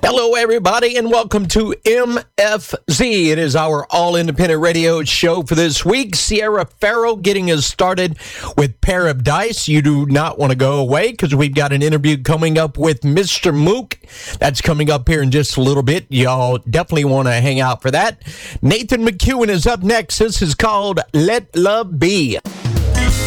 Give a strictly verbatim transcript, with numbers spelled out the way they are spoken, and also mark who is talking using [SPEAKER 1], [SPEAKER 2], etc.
[SPEAKER 1] Hello, everybody, and welcome to M F Z. It is our all-independent radio show for this week. Sierra Farrow getting us started with Paradise. You do not want to go away because we've got an interview coming up with Mister Mook. That's coming up here in just a little bit. Y'all definitely want to hang out for that. Nathan McEwen is up next. This is called Let Love Be.